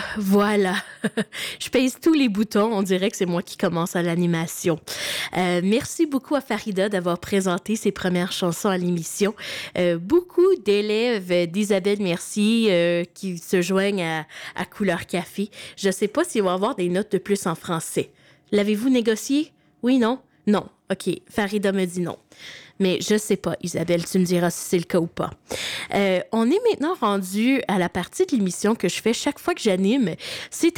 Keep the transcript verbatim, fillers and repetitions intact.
Voilà. Je pèse tous les boutons. On dirait que c'est moi qui commence à l'animation. Euh, merci beaucoup à Farida d'avoir présenté ses premières chansons à l'émission. Euh, beaucoup d'élèves d'Isabelle Mercier euh, qui se joignent à, à Couleur Café. Je ne sais pas s'ils vont avoir des notes de plus en français. L'avez-vous négocié? Oui, non? Non. OK. Farida me dit non. Mais je sais pas, Isabelle, tu me diras si c'est le cas ou pas. Euh, on est maintenant rendu à la partie de l'émission que je fais chaque fois que j'anime. C'est